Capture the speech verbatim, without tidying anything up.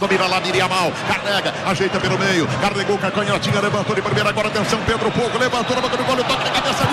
domina lá, Yamal, carrega, ajeita pelo meio, carregou, Canhotinha, levantou de primeira, agora atenção, Pedro Pouco, levantou na boca do gol, toque na cabeça,